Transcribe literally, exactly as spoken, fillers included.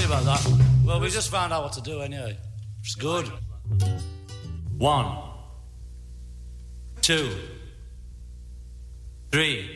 about that. Well, we just found out what to do anyway. It's good. One, two, three.